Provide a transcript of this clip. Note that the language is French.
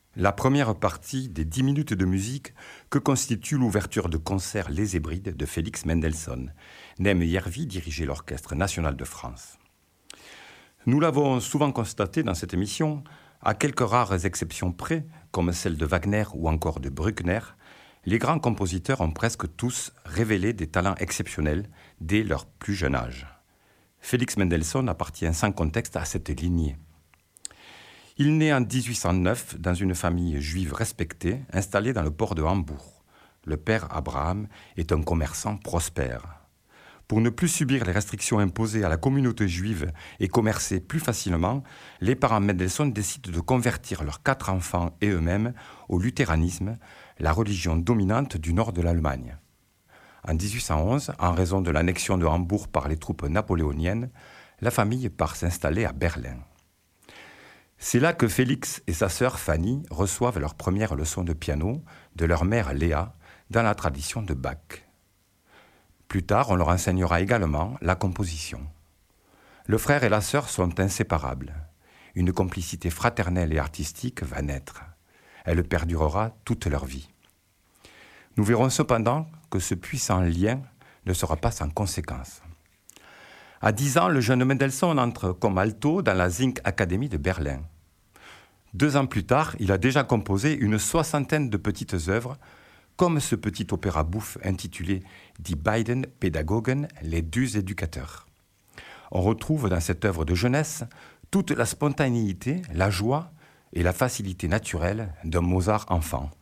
La première partie des 10 minutes de musique que constitue l'ouverture de concert Les Hébrides de Félix Mendelssohn. Nem Järvi dirigeait l'Orchestre national de France. Nous l'avons souvent constaté dans cette émission, à quelques rares exceptions près, comme celle de Wagner ou encore de Bruckner, les grands compositeurs ont presque tous révélé des talents exceptionnels dès leur plus jeune âge. Félix Mendelssohn appartient sans contexte à cette lignée. Il naît en 1809 dans une famille juive respectée, installée dans le port de Hambourg. Le père Abraham est un commerçant prospère. Pour ne plus subir les restrictions imposées à la communauté juive et commercer plus facilement, les parents Mendelssohn décident de convertir leurs 4 enfants et eux-mêmes au luthéranisme, la religion dominante du nord de l'Allemagne. En 1811, en raison de l'annexion de Hambourg par les troupes napoléoniennes, la famille part s'installer à Berlin. C'est là que Félix et sa sœur Fanny reçoivent leur première leçon de piano de leur mère Léa dans la tradition de Bach. Plus tard, on leur enseignera également la composition. Le frère et la sœur sont inséparables. Une complicité fraternelle et artistique va naître. Elle perdurera toute leur vie. Nous verrons cependant que ce puissant lien ne sera pas sans conséquences. À 10 ans, le jeune Mendelssohn entre comme alto dans la Singakademie de Berlin. 2 ans plus tard, il a déjà composé une 60aine de petites œuvres, comme ce petit opéra bouffe intitulé Die beiden Pädagogen, les 2 éducateurs. On retrouve dans cette œuvre de jeunesse toute la spontanéité, la joie et la facilité naturelle d'un Mozart enfant.